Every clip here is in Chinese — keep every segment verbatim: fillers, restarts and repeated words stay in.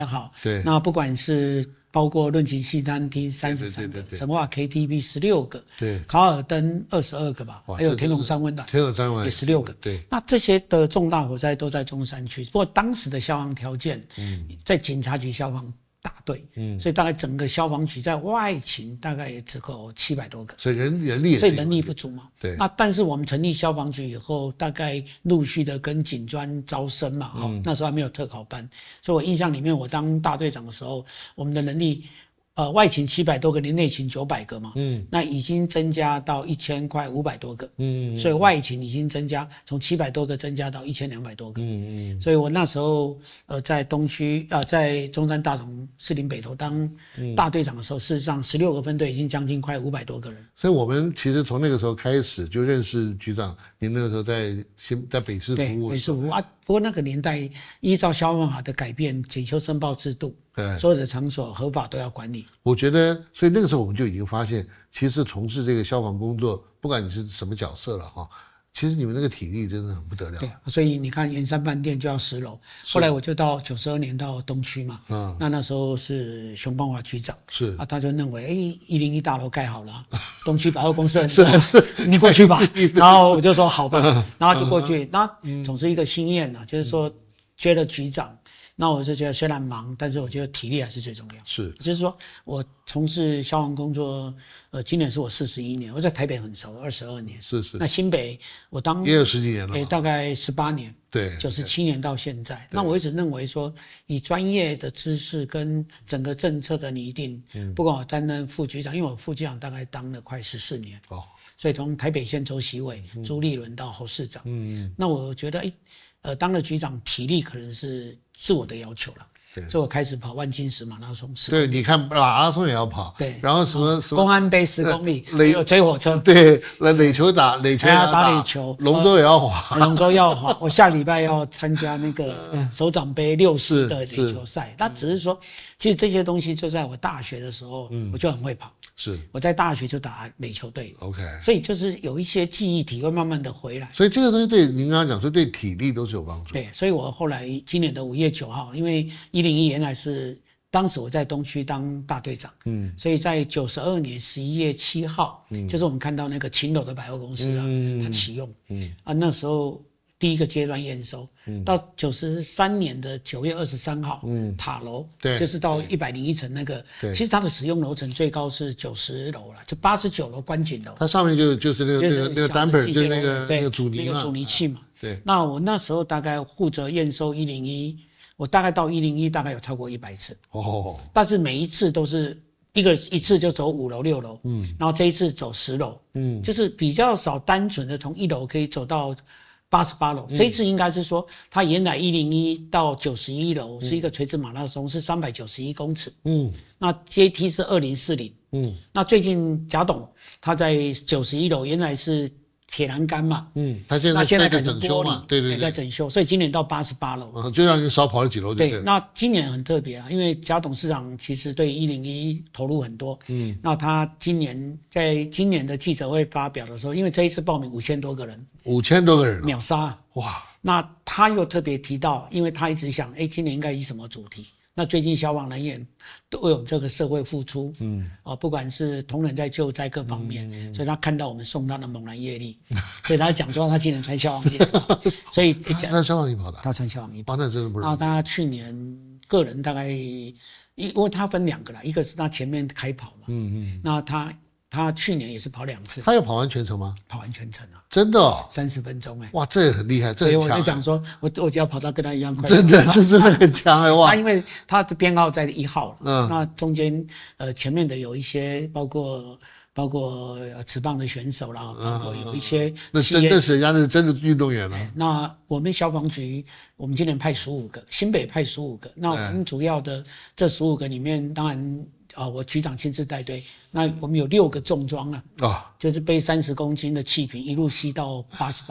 好， 对， 那不管是包括论琴戏餐厅三十三个，神话 K T V 十六个， 对， 卡尔登二十二个吧，还有天龙山温暖， 天龙山温暖也十六个， 对。 那这些的重大火灾都在中山区，不过当时的消防条件，嗯，在警察局消防大队，嗯，所以大概整个消防局在外勤大概也只够七百多个， 所以人人力也是， 所以人力不足嘛。 对。 那但是我们成立消防局以后，大概陆续的跟警专招生嘛，嗯哦，那时候还没有特考班，所以我印象里面，我当大队长的时候，我们的人力。呃，外勤七百多个，内勤九百个嘛，嗯，那已经增加到一千快五百多个，嗯，所以外勤已经增加，从七百多个增加到一千两百多个，嗯嗯，所以我那时候呃在东区啊、呃，在中山大同士林北投当大队长的时候，事实上十六个分队已经将近快五百多个人。 所以我们其实从那个时候开始就认识局长，您那个时候在新在北市服务， 对，北市服务啊。不过那个年代依照消防法的改变，检修申报制度。 对， 所有的场所合法都要管理。 我觉得，所以那个时候我们就已经发现，其实从事这个消防工作，不管你是什么角色了哈，其实你们那个体力真的很不得了。 对，所以你看圆山饭店就要十楼，后来我就到九十二年到东区嘛，嗯，那那时候是熊邦华局长， 是啊，他就认为，哎，一零一大楼盖好了，东区百货公司很大，是是，你过去吧。然后我就说好吧，然后就过去，那总是一个心愿呐，就是说接了局长。那我就觉得虽然忙，但是我觉得体力还是最重要。 是， 就是说我从事消防工作，呃，今年是我四十一年，我在台北很熟，二十二年。 是是。 那新北我当也有十几年了， 诶，大概十八年。 对， 九十七年到现在。那我一直认为说，以专业的知识跟整个政策的拟定，嗯，不管我担任副局长，因为我副局长大概当了快十四年。哦。所以从台北县周习伟、嗯、朱立伦到侯市长，嗯，那我觉得，哎，呃，当了局长，体力可能是是我的要求了。对，所以我开始跑万金石马拉松。 对，你看马拉松也要跑。 对， 然后什么什么公安杯十公里，垒有追火车。 对，那垒球打垒球也要打垒球， 龙舟也要滑， 龙舟要滑。我下礼拜要参加那个首长杯六十的垒球赛。那只是说，其实这些东西就在我大学的时候，我就很会跑。是，我在大学就打垒球队 ，OK， 所以就是有一些记忆体会慢慢的回来， 所以这个东西对您刚刚讲说对体力都是有帮助。 对，所以我后来今年的五月九号，因为一零一原来是当时我在东区当大队长，嗯，所以在九十二年十一月七号，嗯，就是我们看到那个秦楼的百货公司啊，嗯、它启用，嗯啊那时候。第一个阶段验收，嗯、到九十三年的九月二十三号，嗯、塔楼，对，就是到一百零一层那个，其实它的使用楼层最高是九十楼了，就八十九楼观景楼。 它上面就就是那个那个那个单本，就是那个那个阻尼那个阻尼器嘛。 对。 那我那时候大概负责验收一零一，我大概到一零一大概有超过一百次。哦。但是每一次都是一个一次就走五楼六楼，嗯，然后这一次走十楼，嗯，就是比较少单纯的从一楼可以走到。八十八楼，这一次应该是说，它原来一零一到九十一楼是一个垂直马拉松，是三百九十一公尺。嗯，那阶梯是二零四零。嗯，那最近贾董他在九十一楼原来是铁栏杆嘛。嗯， 他现在那现在改成玻璃， 对对， 也在整修，所以今年到八十八楼。 嗯，就让你少跑了几楼。 对，那今年很特别啊，因为贾董事长其实对一零一投入很多。嗯，那他今年在今年的记者会发表的时候，因为这一次报名五千多个人。 五千多个人， 秒杀哇！那他又特别提到，因为他一直想，哎，今年应该以什么主题？那最近消防人员都为我们这个社会付出，嗯，啊，不管是同仁在救灾各方面，嗯、所以他看到我们送他的猛然业力，所以他讲说他今年穿消防衣，所以他穿消防衣跑的， 他穿消防衣， 哦，那真的不容易。 然后他去年个人大概，因为他分两个啦，一个是他前面开跑嘛，嗯嗯，那他。他去年也是跑两次， 他要跑完全程吗？ 跑完全程啊， 真的哦， 三十分钟哎、欸， 哇，这也很厉害，这很强、欸。 所以我就讲说，我我只要跑到跟他一样快， 真的，这真的很强哎、欸、哇！ 他因为他的编号在一号，嗯，那中间呃前面的有一些包括包括持棒的选手啦，包括有一些、嗯， 那真的是人家那是真的运动员了、欸。 那我们消防局，我们今年派十五个，新北派十五个，那我们主要的这十五个里面，当然。啊，我局长亲自带队，那我们有六个重装啊，啊，就是背三十公斤的气瓶一路吸到八十八楼。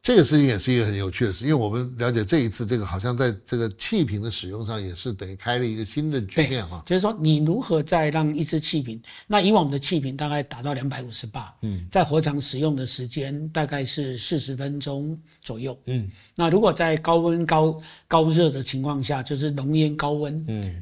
这个事情也是一个很有趣的事，因为我们了解这一次这个好像在这个气瓶的使用上也是等于开了一个新的局面哈。 就是说你如何再让一支气瓶，那以往我们的气瓶大概达到两百五十巴，嗯，在火场使用的时间大概是四十分钟左右，嗯，那如果在高温高高热的情况下，就是浓烟高温，嗯。